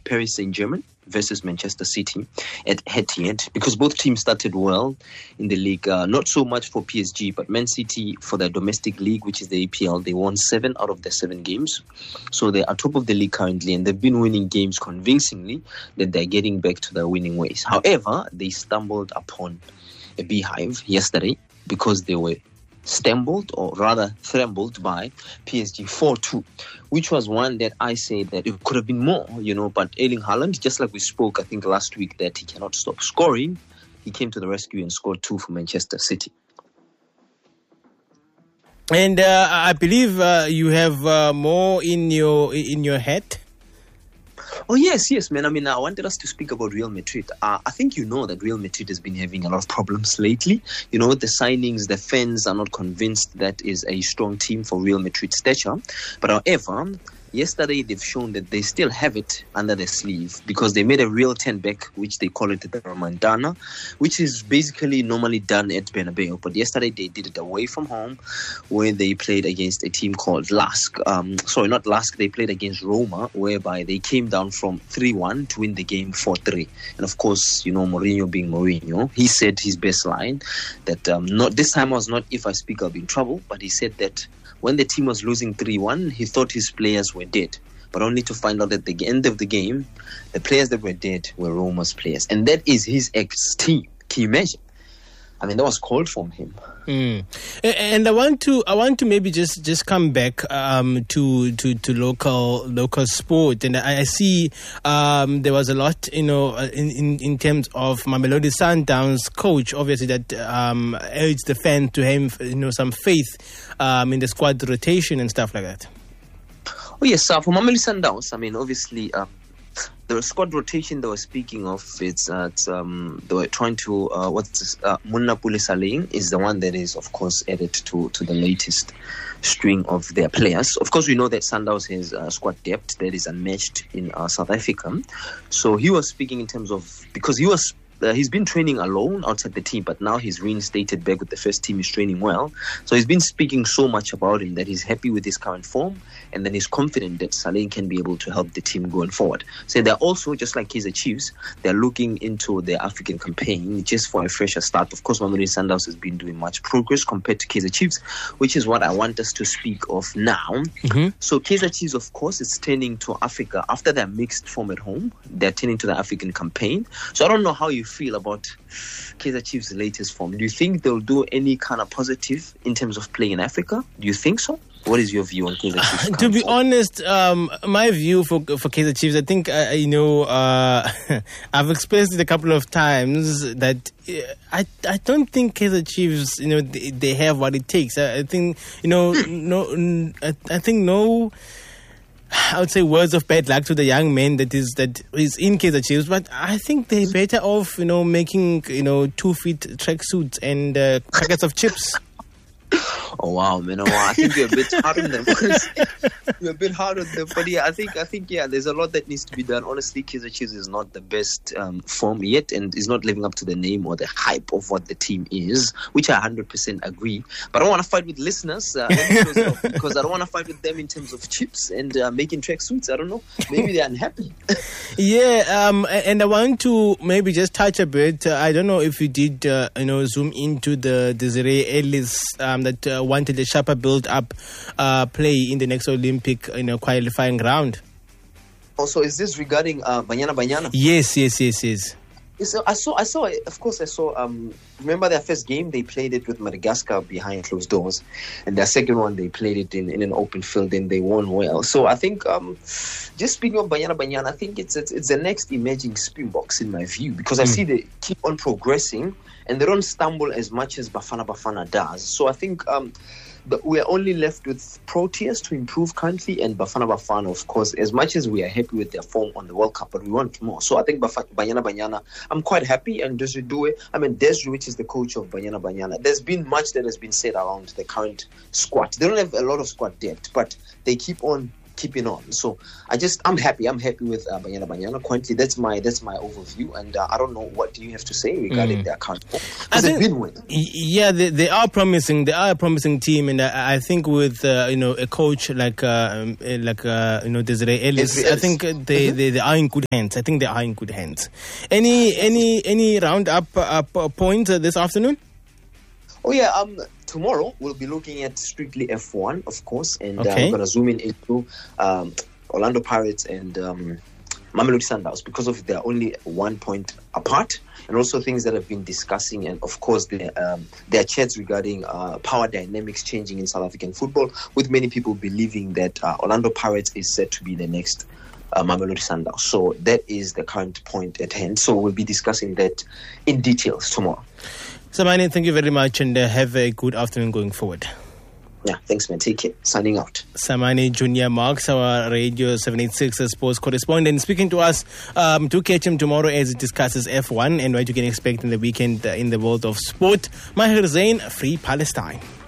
Paris Saint-Germain versus Manchester City at Etihad, because both teams started well in the league. Not so much for PSG, but Man City for their domestic league, which is the APL, they won 7 out of their 7 games. So they are top of the league currently, and they've been winning games convincingly that they're getting back to their winning ways. However, they stumbled upon a beehive yesterday because they were stumbled, or rather trampled, by PSG 4-2, which was one that I said that it could have been more, but Erling Haaland, just like we spoke, I think last week, that he cannot stop scoring, he came to the rescue and scored 2 for Manchester City. And I believe you have more in your head. Oh, yes, man. I mean, I wanted us to speak about Real Madrid. I think you know that Real Madrid has been having a lot of problems lately. The signings, the fans are not convinced that is a strong team for Real Madrid stature. But however, yesterday they've shown that they still have it under their sleeve, because they made a real 10-back, which they call it the Remontada, which is basically normally done at Bernabeu. But yesterday they did it away from home, where they played against a team called Lask. Not Lask, they played against Roma, whereby they came down from 3-1 to win the game 4-3. And of course, Mourinho being Mourinho, he said his best line that not this time was not "if I speak I'll be in trouble," but he said that when the team was losing 3-1, he thought his players were dead, but only to find out at the end of the game, the players that were dead were Roma's players. And that is his ex-team. Can you imagine? I mean, that was called from him. And I want to maybe just come back to local sport. And I see there was a lot, in terms of Mamelodi Sundowns coach, obviously, that urged the fans to have some faith in the squad rotation and stuff like that. Oh yes, for Mamelodi Sundowns, I mean, obviously, the squad rotation they were speaking of, it's they were trying to Munna Saling is the one that is, of course, added to the latest string of their players. Of course, we know that Sundowns has squad depth that is unmatched in South Africa. So he was speaking in terms of, because he's been training alone outside the team, but now he's reinstated back with the first team. He's training well. So he's been speaking so much about him that he's happy with his current form, and then he's confident that Saleh can be able to help the team going forward. So they're also, just like Kaizer Chiefs, they're looking into their African campaign just for a fresher start. Of course, Mamelodi Sundowns has been doing much progress compared to Kaizer Chiefs, which is what I want us to speak of now. Mm-hmm. So Kaizer Chiefs, of course, is turning to Africa after their mixed form at home. They're turning to the African campaign. So I don't know how you feel about Kaizer Chiefs' latest form. Do you think they'll do any kind of positive in terms of playing in Africa? Do you think so? What is your view on Kaizer Chiefs? To be honest, my view for Kaizer Chiefs, I think, I've expressed it a couple of times that I don't think Kaizer Chiefs, they have what it takes. I think, I would say words of bad luck to the young man that is in Kaizer Chiefs, but I think they're better off, making 2-feet tracksuits and packets of chips. Oh wow, man! I think you're a bit hard on them. You're a bit hard on them, but yeah, I think there's a lot that needs to be done. Honestly, Kaizer Chiefs is not the best form yet, and is not living up to the name or the hype of what the team is, which I 100% agree. But I don't want to fight with listeners because I don't want to fight with them in terms of chips and making tracksuits. I don't know, maybe they're unhappy. Yeah, and I want to maybe just touch a bit. I don't know if you did, zoom into the Desiree Ellis that wanted a sharper build-up play in the next Olympic qualifying round. Also, is this regarding Banyana? Yes. So I saw. Of course, I saw. Remember their first game? They played it with Madagascar behind closed doors, and their second one they played it in an open field, and they won well. So I think, just speaking of Banyana, I think it's the next emerging Springboks in my view, because I see they keep on progressing and they don't stumble as much as Bafana does. So I think we are only left with Proteas to improve currently, and Bafana, of course, as much as we are happy with their form on the World Cup, but we want more. So I think Banyana, I'm quite happy. And Desru, which is the coach of Banyana, there's been much that has been said around the current squad. They don't have a lot of squad depth, but they keep on keeping on. So I'm happy with Banyana Banyana. Currently, that's my overview, and I don't know, what do you have to say regarding their account? Because they've been winning. Yeah, they are promising. They are a promising team, and I think with a coach like Desiree Ellis, I think they are in good hands. I think they are in good hands. Any roundup points this afternoon? Oh yeah, tomorrow we'll be looking at strictly F1, of course, and we're going to zoom in into Orlando Pirates and Mamelodi Sundowns, because of they're only 1 point apart, and also things that have been discussing, and of course their chats regarding power dynamics changing in South African football, with many people believing that Orlando Pirates is set to be the next Mamelodi Sundowns. So that is the current point at hand. So we'll be discussing that in details tomorrow. Samani, thank you very much, and have a good afternoon going forward. Yeah, thanks, man. Take care. Signing out. Samani Junior Marks, our Radio 786 sports correspondent, speaking to us. Do catch him tomorrow as he discusses F1 and what you can expect in the weekend in the world of sport. Maher Zain, Free Palestine.